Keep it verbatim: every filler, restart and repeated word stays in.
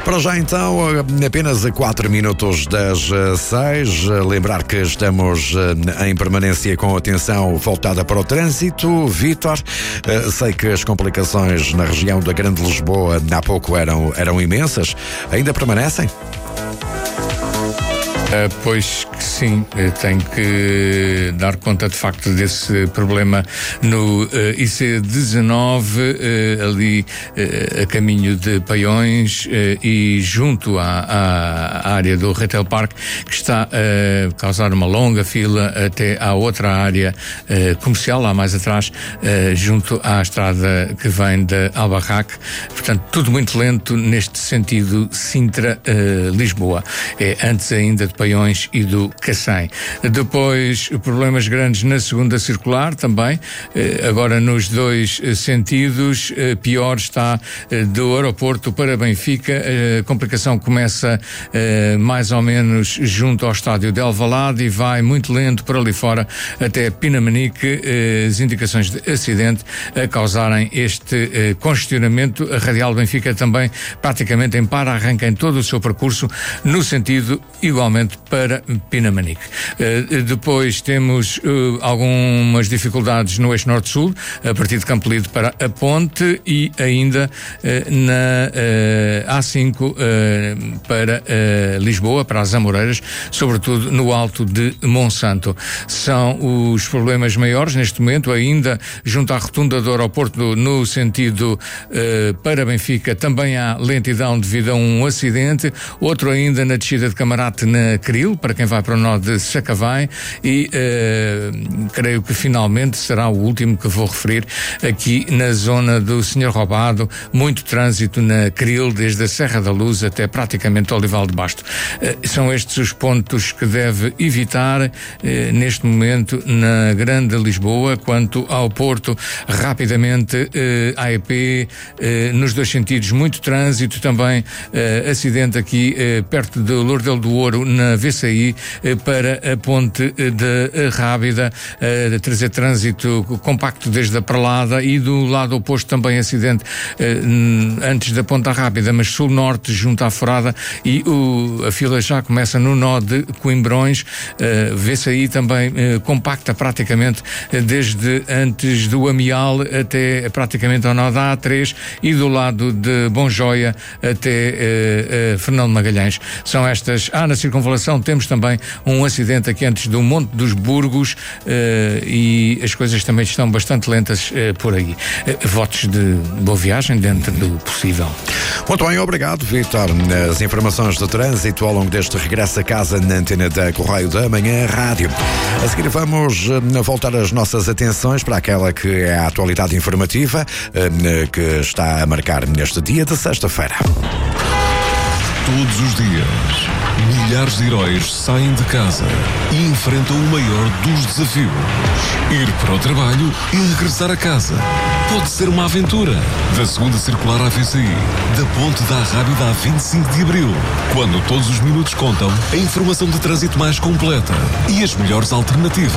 Para já então, apenas a quatro minutos das seis. Lembrar que estamos em permanência com atenção voltada para o trânsito. Vítor, sei que as complicações na região da Grande Lisboa há pouco eram, eram imensas. Ainda permanecem? Uh, pois que sim, uh, tenho que dar conta de facto desse problema no uh, I C dezenove, uh, ali uh, a caminho de Paiões uh, e junto à, à área do Retail Park, que está a uh, causar uma longa fila até à outra área uh, comercial, lá mais atrás, uh, junto à estrada que vem da Albarraque. Portanto, tudo muito lento neste sentido Sintra-Lisboa. Uh, é antes ainda de Paiões e do Cacém. Depois, problemas grandes na segunda circular também, agora nos dois sentidos. Pior está do aeroporto para Benfica. A complicação começa mais ou menos junto ao estádio de Alvalade e vai muito lento por ali fora até Pinamanique. As indicações de acidente a causarem este congestionamento. A Radial Benfica também praticamente em para-arranca em todo o seu percurso no sentido igualmente para Pinamanique. Uh, depois temos uh, algumas dificuldades no eixo norte-sul, a partir de Campolide para a Ponte e ainda uh, na uh, A cinco uh, para uh, Lisboa, para as Amoreiras, sobretudo no alto de Monsanto. São os problemas maiores neste momento, ainda junto à rotunda do aeroporto no sentido uh, para Benfica também há lentidão devido a um acidente, outro ainda na descida de Camarate na Cril, para quem vai para o nó de Sacavém, e uh, creio que finalmente será o último que vou referir aqui na zona do Senhor Roubado. Muito trânsito na Cril, desde a Serra da Luz até praticamente o Olival de Basto. Uh, são estes os pontos que deve evitar uh, neste momento na Grande Lisboa. Quanto ao Porto, rapidamente uh, A E P, uh, nos dois sentidos, muito trânsito também, uh, acidente aqui uh, perto de Lourdel do Ouro, na V C I, para a ponte de Rábida, a trazer trânsito compacto desde a Prelada, e do lado oposto também acidente antes da Ponta Rábida, mas sul-norte junto à Forada, e o, a fila já começa no nó de Coimbrões. V C I também compacta praticamente desde antes do Amial até praticamente ao nó da A três, e do lado de Bonjoia até uh, uh, Fernão de Magalhães. São estas. Ah, na circunvalação temos também um acidente aqui antes do Monte dos Burgos, uh, e as coisas também estão bastante lentas uh, por aí. Uh, votos de boa viagem dentro do possível. Muito bem, obrigado, Vítor. As informações do trânsito ao longo deste regresso a casa na antena da Correio da Manhã Rádio. A seguir vamos uh, voltar as nossas atenções para aquela que é a atualidade informativa uh, que está a marcar neste dia de sexta-feira. Todos os dias, milhares de heróis saem de casa e enfrentam o maior dos desafios. Ir para o trabalho e regressar a casa. Pode ser uma aventura. Da segunda circular à V C I, da Ponte da Rábida a vinte e cinco de abril. Quando todos os minutos contam, a informação de trânsito mais completa e as melhores alternativas.